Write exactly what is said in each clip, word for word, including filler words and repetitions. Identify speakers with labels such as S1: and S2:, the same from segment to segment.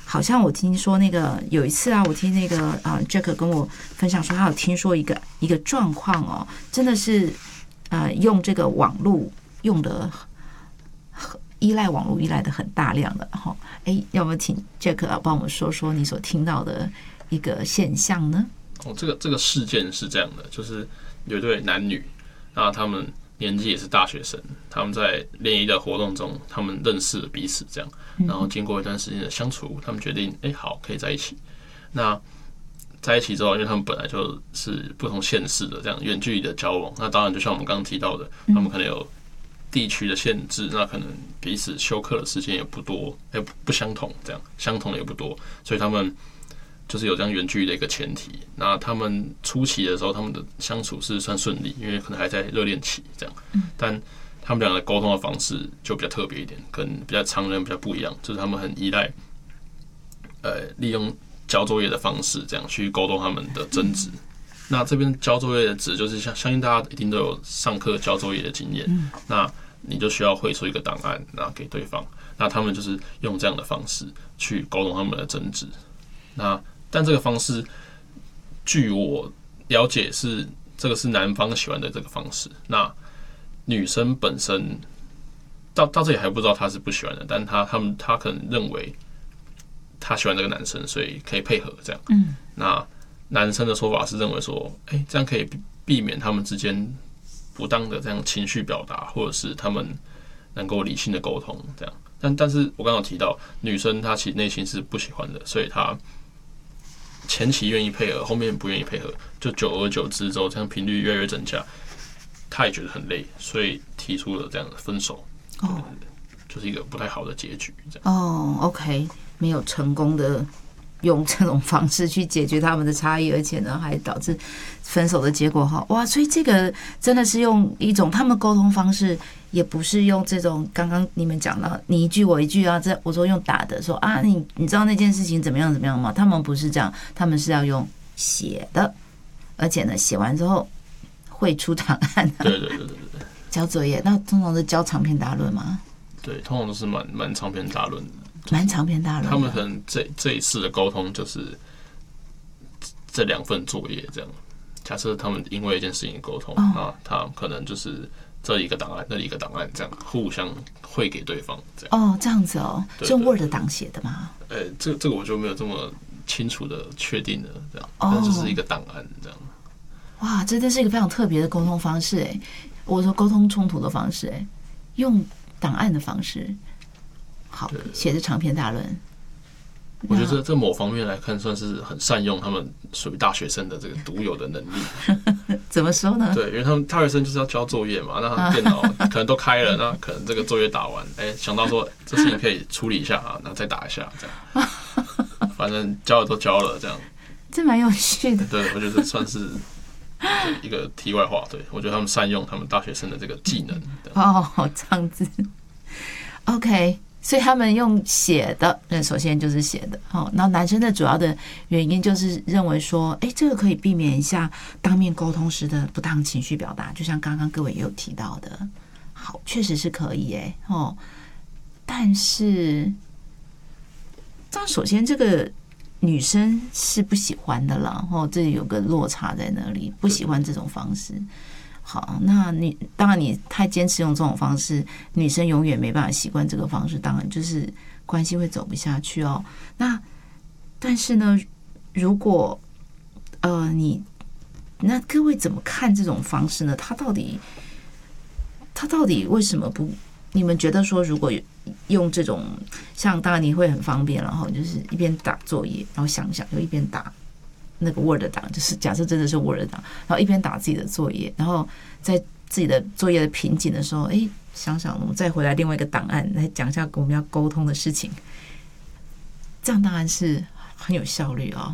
S1: 好像我听说那个有一次啊，我听那个啊 Jack 跟我分享说，他有听说一个一个状况哦，真的是呃用这个网络用的依赖网络依赖的很大量的哈。哎，要不要请 Jack 啊帮我们说说你所听到的一个现象呢？
S2: 哦，这个这个事件是这样的，就是有一对男女，那他们年纪也是大学生，他们在联谊的活动中，他们认识了彼此，这样，然后经过一段时间的相处，他们决定，哎，好，可以在一起。那在一起之后，因为他们本来就是不同县市的这样远距离的交往，那当然就像我们刚刚提到的，他们可能有地区的限制，那可能彼此休课的时间也不多，也不相同，这样相同的也不多，所以他们就是有这样远距离的一个前提。那他们初期的时候，他们的相处是算顺利，因为可能还在热恋期这样。但他们两个沟通的方式就比较特别一点，跟比较常人比较不一样，就是他们很依赖，呃，利用交作业的方式这样去沟通他们的争执。那这边交作业的指就是相相信大家一定都有上课交作业的经验，那你就需要绘出一个档案，然后给对方。那他们就是用这样的方式去沟通他们的争执。那但这个方式，据我了解是这个是男方喜欢的这个方式。那女生本身到到这里还不知道她是不喜欢的，但她他们她可能认为她喜欢这个男生，所以可以配合这样。嗯，那男生的说法是认为说，哎、欸，这样可以避免他们之间不当的这样情绪表达，或者是他们能够理性的沟通这样。但但是我刚刚有提到，女生她其实内心是不喜欢的，所以她前期愿意配合，后面不愿意配合，就久而久之之后，这样频率越来越增加，她也觉得很累，所以提出了这样的分手。哦，就是一个不太好的结局。这样
S1: 哦 ，OK， 没有成功的用这种方式去解决他们的差异，而且呢，还导致分手的结果哈。哇，所以这个真的是用一种他们沟通方式，也不是用这种刚刚你们讲到你一句我一句啊，这我说用打的说啊，你你知道那件事情怎么样怎么样吗？他们不是这样，他们是要用写的，而且呢，写完之后会出档案、啊，
S2: 对对对对对，
S1: 交作业。那通常是交长篇大论吗？
S2: 对，通常都是蛮蛮长篇大论的。
S1: 蛮长篇大论，
S2: 他们可能这这一次的沟通就是这两份作业这样。假设他们因为一件事情沟通，那、哦、他可能就是这里一个档案，那里一个档案，这样互相汇给对方这样。
S1: 哦，这样子哦，是 Word 档写的吗？
S2: 呃、欸，这这个我就没有这么清楚的确定了，这样，哦、但就是一个档案这样。
S1: 哇，这真是一个非常特别的沟通方式哎！我说沟通冲突的方式哎，用档案的方式。好，写的长篇大论。
S2: 我觉得这某方面来看，算是很善用他们属于大学生的这个独有的能力。
S1: 怎么说呢？
S2: 对，因为他们大学生就是要交作业嘛，那他们电脑可能都开了，那可能这个作业打完，哎、欸，想到说这事情可以处理一下啊，然后再打一下，这样。反正交了都交了，这样。
S1: 这蛮有趣的。
S2: 对，我觉得算是一个题外话。对，我觉得他们善用他们大学生的这个技能。
S1: 哦，这样子。OK。所以他们用写的，那首先就是写的，好，然后男生的主要的原因就是认为说，哎，这个可以避免一下当面沟通时的不当情绪表达，就像刚刚各位也有提到的，好，确实是可以，哎，哦，但是，这首先这个女生是不喜欢的啦，哦，这有个落差在那里，不喜欢这种方式。好，那你当然你太坚持用这种方式，女生永远没办法习惯这个方式，当然就是关系会走不下去哦。那但是呢，如果呃你那各位怎么看这种方式呢？他到底他到底为什么不？你们觉得说，如果用这种像当然你会很方便，然后就是一边打作业，然后想想就一边打。那个 Word 档，就是假设真的是 Word 档，然后一边打自己的作业，然后在自己的作业的瓶颈的时候，哎，想想我们再回来另外一个档案来讲一下我们要沟通的事情，这样当然是很有效率哦。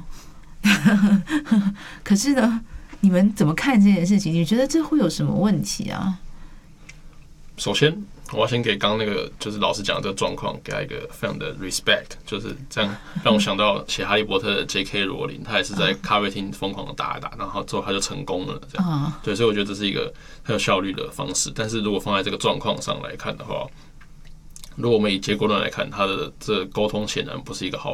S1: 可是呢，你们怎么看这件事情？你觉得这会有什么问题啊？
S2: 首先，我要先给刚刚那个就是老师讲的这个状况，给他一个非常的 respect， 就是这样让我想到写《哈利波特》的 J K 罗琳，他也是在咖啡厅疯狂的打一打，然后之后他就成功了，这样。对，所以我觉得这是一个很有效率的方式。但是如果放在这个状况上来看的话，如果我们以结果论来看，他的这沟通显然不是一个好